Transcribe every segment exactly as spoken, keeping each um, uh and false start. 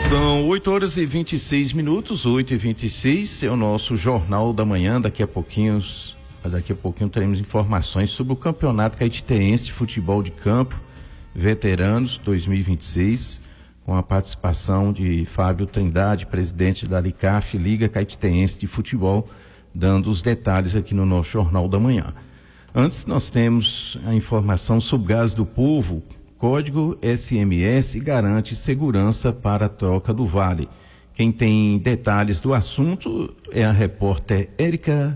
São oito horas e vinte e seis minutos, oito e vinte e seis, é o nosso Jornal da Manhã. Daqui a pouquinho, daqui a pouquinho teremos informações sobre o Campeonato Caetitense de Futebol de Campo Veteranos dois mil e vinte e seis, com a participação de Fábio Trindade, presidente da LICAF, Liga Caetitense de Futebol, dando os detalhes aqui no nosso Jornal da Manhã. Antes, nós temos a informação sobre o Gás do Povo. Código S M S garante segurança para a troca do vale. Quem tem detalhes do assunto é a repórter Érica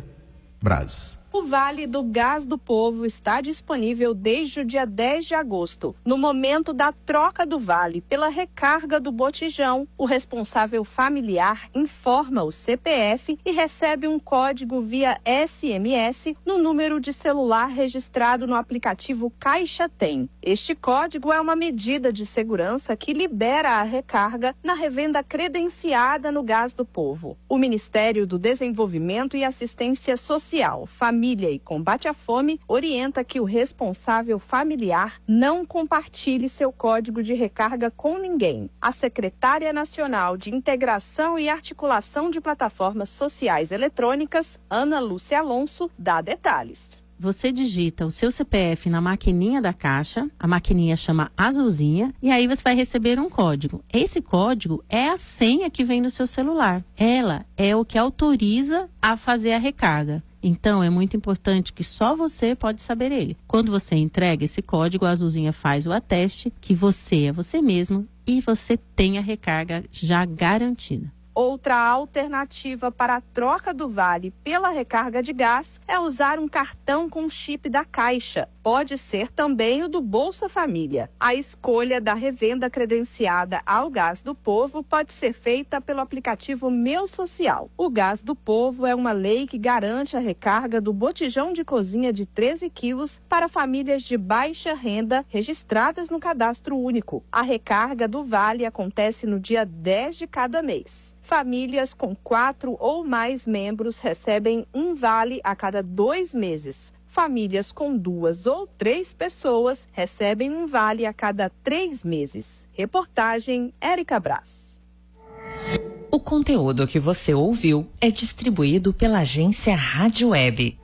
Braz. O Vale do Gás do Povo está disponível desde o dia dez de agosto. No momento da troca do vale pela recarga do botijão, o responsável familiar informa o C P F e recebe um código via S M S no número de celular registrado no aplicativo Caixa Tem. Este código é uma medida de segurança que libera a recarga na revenda credenciada no Gás do Povo. O Ministério do Desenvolvimento e Assistência Social, Família Família e Combate à Fome orienta que o responsável familiar não compartilhe seu código de recarga com ninguém. A secretária nacional de Integração e Articulação de Plataformas Sociais Eletrônicas, Ana Lúcia Alonso, dá detalhes. Você digita o seu C P F na maquininha da caixa, a maquininha chama azulzinha, e aí você vai receber um código. Esse código é a senha que vem no seu celular. Ela é o que autoriza a fazer a recarga. Então, é muito importante que só você pode saber ele. Quando você entrega esse código, a azulzinha faz o ateste que você é você mesmo e você tem a recarga já garantida. Outra alternativa para a troca do vale pela recarga de gás é usar um cartão com chip da Caixa. Pode ser também o do Bolsa Família. A escolha da revenda credenciada ao Gás do Povo pode ser feita pelo aplicativo Meu Social. O Gás do Povo é uma lei que garante a recarga do botijão de cozinha de treze quilos para famílias de baixa renda registradas no Cadastro Único. A recarga do vale acontece no dia dez de cada mês. Famílias com quatro ou mais membros recebem um vale a cada dois meses. Famílias com duas ou três pessoas recebem um vale a cada três meses. Reportagem Érica Braz. O conteúdo que você ouviu é distribuído pela agência Rádio Web.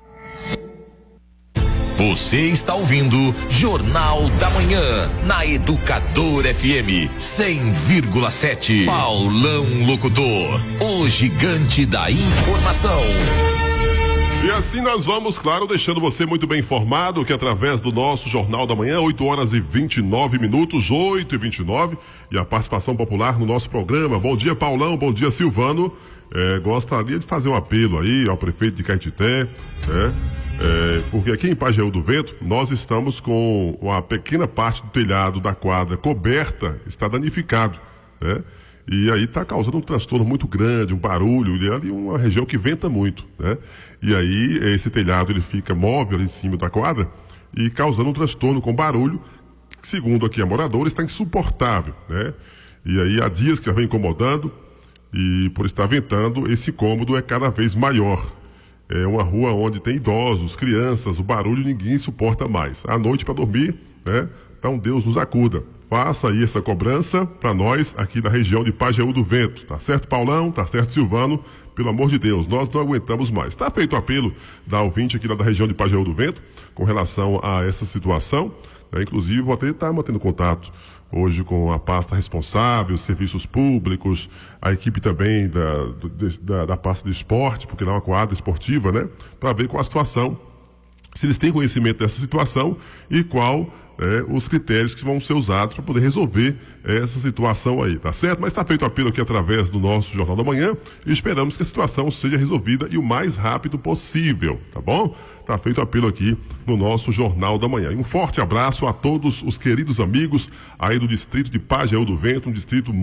Você está ouvindo Jornal da Manhã, na Educador F M cem vírgula sete. Paulão Locutor, o gigante da informação. E assim nós vamos, claro, deixando você muito bem informado que através do nosso Jornal da Manhã, oito horas e vinte e nove minutos, oito e vinte e nove, e a participação popular no nosso programa. Bom dia, Paulão, bom dia, Silvano. É, gostaria de fazer um apelo aí ao prefeito de Caetité, né? É, porque aqui em Pajeú do Vento nós estamos com uma pequena parte do telhado da quadra coberta, está danificado, né? E aí está causando um transtorno muito grande, um barulho, e ali uma região que venta muito, né? E aí esse telhado ele fica móvel ali em cima da quadra e causando um transtorno com barulho, que, segundo aqui a moradora, está insuportável, né? E aí há dias que já vem incomodando e por estar ventando, esse incômodo é cada vez maior. É uma rua onde tem idosos, crianças, o barulho ninguém suporta mais. À noite para dormir, né? Então Deus nos acuda. Faça aí essa cobrança para nós aqui da região de Pajeú do Vento. Tá certo, Paulão? Tá certo, Silvano? Pelo amor de Deus, nós não aguentamos mais. Tá feito o apelo da ouvinte aqui lá da região de Pajeú do Vento com relação a essa situação. Né? Inclusive, vou até estar mantendo contato hoje com a pasta responsável, serviços públicos, a equipe também da, da, da pasta de esporte, porque lá é uma quadra esportiva, né? Para ver qual a situação, se eles têm conhecimento dessa situação e qual é, os critérios que vão ser usados para poder resolver essa situação aí, tá certo? Mas está feito o apelo aqui através do nosso Jornal da Manhã e esperamos que a situação seja resolvida e o mais rápido possível, tá bom? Tá feito o apelo aqui no nosso Jornal da Manhã. E um forte abraço a todos os queridos amigos aí do distrito de Pajeú do Vento, um distrito